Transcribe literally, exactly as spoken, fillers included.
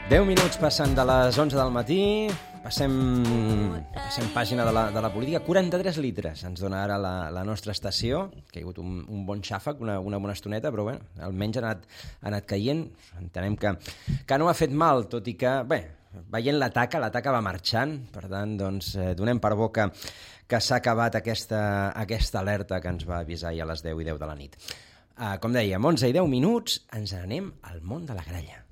deu minuts passen de les onze del matí, passem, passem pàgina de la, de la política. quaranta-tres litres ens dona ara la, la nostra estació. Ha caigut un, un bon xàfec, una, una bona estoneta, però bé, almenys ha anat, ha anat caient. Entenem que, que no ha fet mal, tot i que, bé, veient l'ataca, l'ataca va marxant. Per tant, doncs, eh, donem per bo que, que s'ha acabat aquesta, aquesta alerta que ens va avisar ja a les deu i deu de la nit. Uh, com dèiem, onze i deu minuts, ens anem al món de la gralla.